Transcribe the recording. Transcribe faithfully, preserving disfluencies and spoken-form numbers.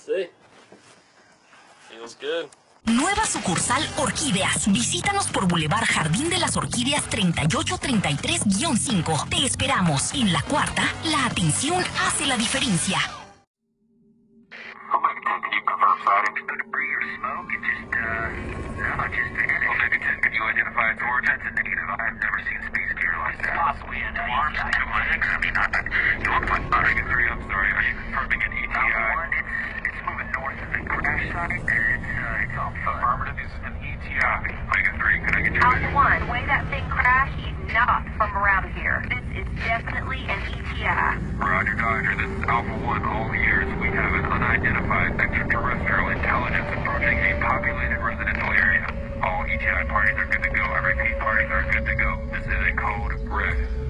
Sí. Feels good. Nueva sucursal Orquídeas. Visítanos por Boulevard Jardín de las Orquídeas treinta y ocho treinta y tres guión cinco. Te esperamos. En la cuarta, la atención hace la diferencia. Affirmative is an E T I. Omega three, can I get you Alpha one, way that thing crashed, he's not from around here. This is definitely an E T I. Roger, Dodger, this is Alpha one. All years, we have an unidentified extraterrestrial intelligence approaching a populated residential area. All E T I parties are good to go. I repeat, parties are good to go. This is a code red.